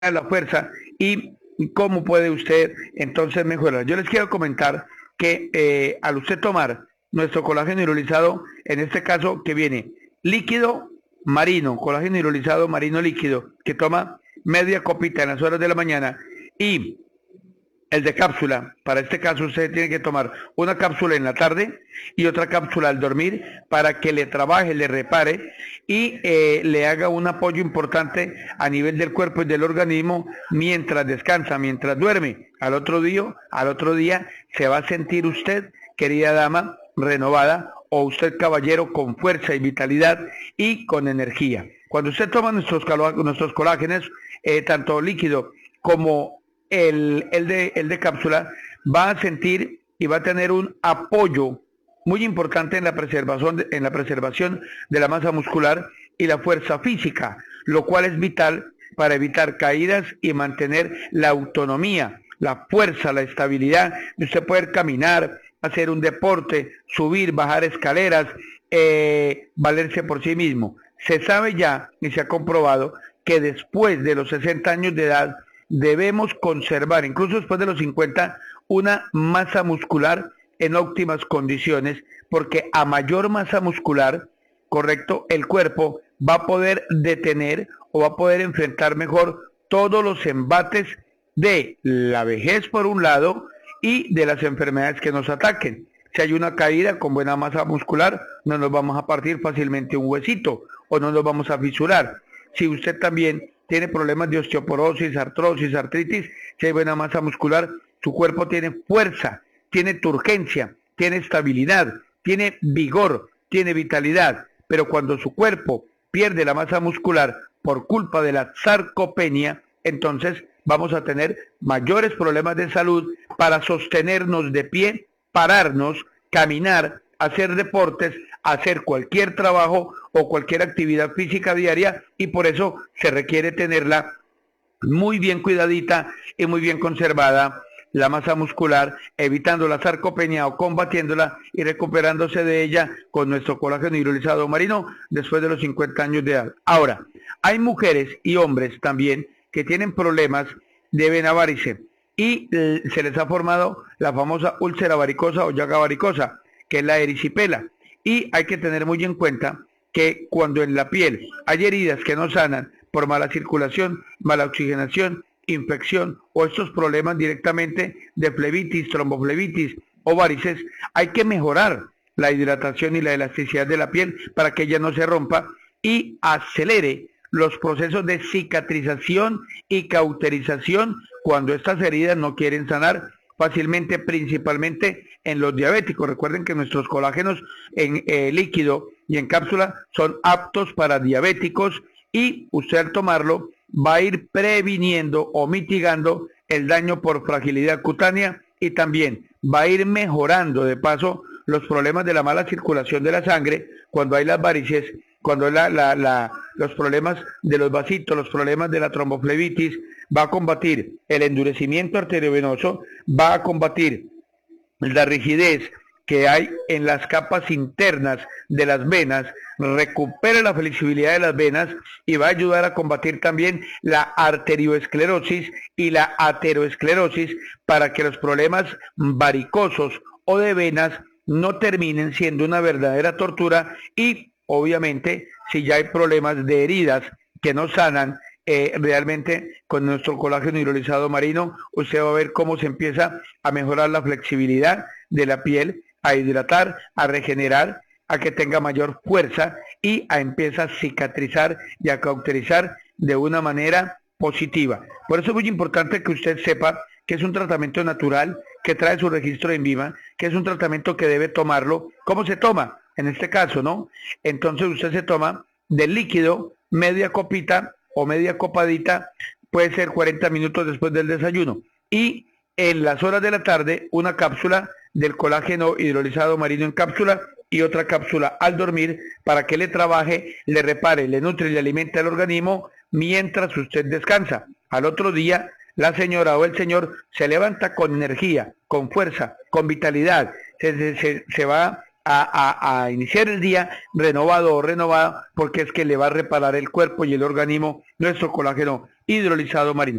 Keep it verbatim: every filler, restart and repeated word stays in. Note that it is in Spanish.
la fuerza y cómo puede usted entonces mejorar. Yo les quiero comentar que eh, al usted tomar nuestro colágeno hidrolizado, en este caso que viene líquido marino, colágeno hidrolizado marino líquido, que toma media copita en las horas de la mañana, y el de cápsula, para este caso usted tiene que tomar una cápsula en la tarde y otra cápsula al dormir para que le trabaje, le repare y eh, le haga un apoyo importante a nivel del cuerpo y del organismo mientras descansa, mientras duerme. Al otro día, al otro día se va a sentir usted, querida dama, renovada, o usted caballero, con fuerza y vitalidad y con energía. Cuando usted toma nuestros, nuestros colágenos, eh, tanto líquido como el, el, de, el de cápsula, va a sentir y va a tener un apoyo muy importante en la preservación de, en la preservación de la masa muscular y la fuerza física, lo cual es vital para evitar caídas y mantener la autonomía, la fuerza, la estabilidad de usted poder caminar, hacer un deporte, subir, bajar escaleras, eh, valerse por sí mismo. Se sabe ya y se ha comprobado que después de los sesenta años de edad debemos conservar, incluso después de los cincuenta, una masa muscular en óptimas condiciones, porque a mayor masa muscular, correcto, el cuerpo va a poder detener o va a poder enfrentar mejor todos los embates de la vejez por un lado y de las enfermedades que nos ataquen. Si hay una caída con buena masa muscular, no nos vamos a partir fácilmente un huesito o no nos vamos a fisurar. Si usted también tiene problemas de osteoporosis, artrosis, artritis, si hay buena masa muscular, su cuerpo tiene fuerza, tiene turgencia, tiene estabilidad, tiene vigor, tiene vitalidad. Pero cuando su cuerpo pierde la masa muscular por culpa de la sarcopenia, entonces vamos a tener mayores problemas de salud para sostenernos de pie, pararnos, caminar, hacer deportes, hacer cualquier trabajo o cualquier actividad física diaria, y por eso se requiere tenerla muy bien cuidadita y muy bien conservada la masa muscular, evitando la sarcopenia o combatiéndola y recuperándose de ella con nuestro colágeno hidrolizado marino después de los cincuenta años de edad. Ahora, hay mujeres y hombres también que tienen problemas de vena varice y eh, se les ha formado la famosa úlcera varicosa o llaga varicosa, que es la erisipela. Y hay que tener muy en cuenta que cuando en la piel hay heridas que no sanan por mala circulación, mala oxigenación, infección o estos problemas directamente de flebitis, tromboflebitis o varices, hay que mejorar la hidratación y la elasticidad de la piel para que ella no se rompa y acelere los procesos de cicatrización y cauterización cuando estas heridas no quieren sanar fácilmente, principalmente en los diabéticos. Recuerden que nuestros colágenos en eh, líquido y en cápsula son aptos para diabéticos y usted al tomarlo va a ir previniendo o mitigando el daño por fragilidad cutánea y también va a ir mejorando de paso los problemas de la mala circulación de la sangre cuando hay las varices, cuando la, la, la, los problemas de los vasitos, los problemas de la tromboflebitis, va a combatir el endurecimiento arteriovenoso, va a combatir la rigidez que hay en las capas internas de las venas, recupera la flexibilidad de las venas y va a ayudar a combatir también la arterioesclerosis y la ateroesclerosis para que los problemas varicosos o de venas no terminen siendo una verdadera tortura y obviamente si ya hay problemas de heridas que no sanan, eh, realmente con nuestro colágeno hidrolizado marino usted va a ver cómo se empieza a mejorar la flexibilidad de la piel, a hidratar, a regenerar, a que tenga mayor fuerza y a empezar a cicatrizar y a cauterizar de una manera positiva. Por eso es muy importante que usted sepa que es un tratamiento natural, que trae su registro en Vima, que es un tratamiento que debe tomarlo. ¿Cómo se toma? En este caso, ¿no? Entonces usted se toma del líquido media copita o media copadita, puede ser cuarenta minutos después del desayuno. Y en las horas de la tarde, una cápsula del colágeno hidrolizado marino en cápsula y otra cápsula al dormir para que le trabaje, le repare, le nutre y le alimente al organismo mientras usted descansa. Al otro día, la señora o el señor se levanta con energía, con fuerza, con vitalidad, se, se, se va a, a, a iniciar el día renovado o renovada, porque es que le va a reparar el cuerpo y el organismo nuestro colágeno hidrolizado marino.